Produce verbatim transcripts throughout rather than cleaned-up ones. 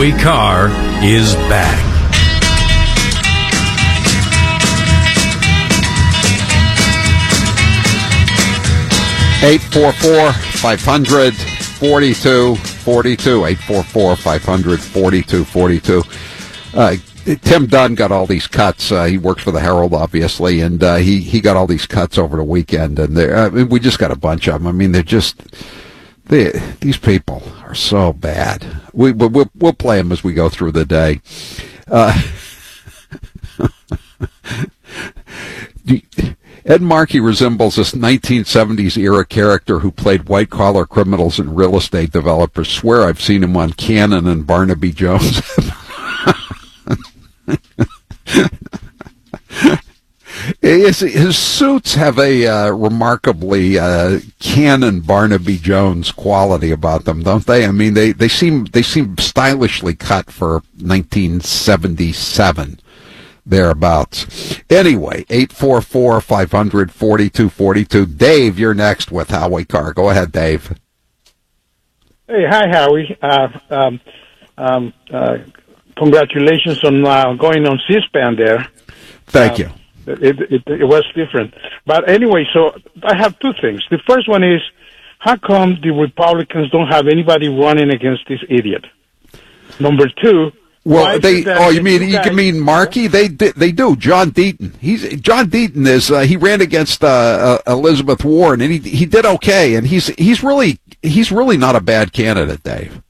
Howie Carr is back. eight four four, five hundred, forty-two forty-two. eight four four, five hundred, forty-two forty-two. Uh, Tim Dunn got all these cuts. Uh, he works for the Herald, obviously, and uh, he, he got all these cuts over the weekend. And I mean, we just got a bunch of them. I mean, they're just... They, these people are so bad. We, we'll, we'll play them as we go through the day. Uh, Ed Markey resembles this nineteen seventies era character who played white-collar criminals and real estate developers. Swear I've seen him on Cannon and Barnaby Jones. His, his suits have a uh, remarkably uh, Cannon Barnaby Jones quality about them, don't they? I mean, they, they seem they seem stylishly cut for nineteen seventy-seven, thereabouts. Anyway, eight four four, five hundred, forty-two forty-two. Dave, you're next with Howie Carr. Go ahead, Dave. Hey, hi, Howie. Uh, um, um, uh, congratulations on uh, going on C-SPAN there. Thank um, you. It, it it was different. But anyway, so I have two things. The first one is, how come the Republicans don't have anybody running against this idiot? Number two, well, they. Oh, you mean you, you mean Markey? They they do. John Deaton. He's John Deaton is. Uh, he ran against uh, uh, Elizabeth Warren, and he he did okay. And he's he's really he's really not a bad candidate, Dave.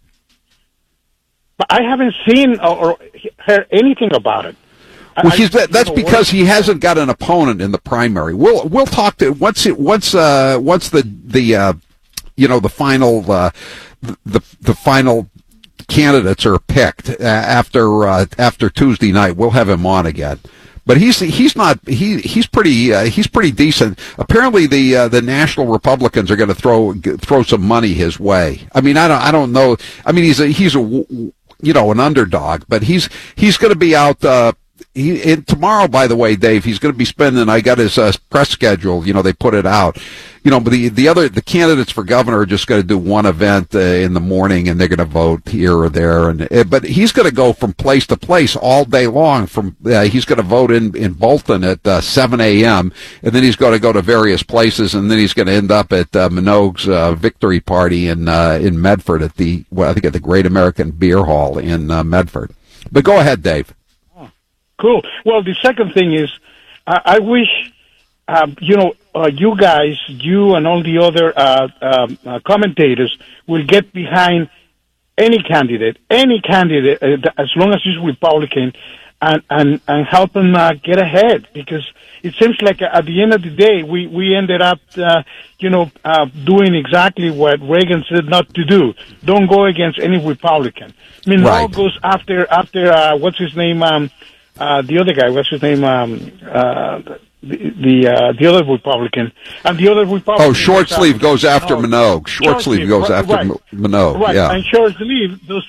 But I haven't seen or, or heard anything about it. Well, he's, that's because he hasn't got an opponent in the primary. We'll we'll talk to once it once uh once the the uh you know the final uh the the final candidates are picked uh, after uh, after Tuesday night. We'll have him on again. But he's he's not he he's pretty uh, he's pretty decent. Apparently the uh, the National Republicans are going to throw throw some money his way. I mean I don't I don't know. I mean he's a he's a you know an underdog, but he's he's going to be out. Uh, He, and tomorrow, by the way, Dave, he's going to be spending. I got his uh, press schedule. You know, they put it out. You know, but the the other the candidates for governor are just going to do one event uh, in the morning, and they're going to vote here or there. And uh, but he's going to go from place to place all day long. From uh, he's going to vote in in Bolton at uh, seven a.m. and then he's going to go to various places, and then he's going to end up at uh, Minogue's uh, victory party in uh, in Medford at the well, I think at the Great American Beer Hall in uh, Medford. But go ahead, Dave. Cool. Well, the second thing is, uh, I wish, uh, you know, uh, you guys, you and all the other uh, um, uh, commentators will get behind any candidate, any candidate, uh, as long as he's Republican, and, and, and help him uh, get ahead. Because it seems like at the end of the day, we, we ended up, uh, you know, uh, doing exactly what Reagan said not to do. Don't go against any Republican. I mean, right. All goes after, after uh, what's his name, um, Uh, the other guy, what's his name? Um, uh, the the, uh, the other Republican, and the other Republican. Oh, short sleeve goes after Minogue. Short sleeve goes right, after right. Minogue. Right, yeah. and short sleeve does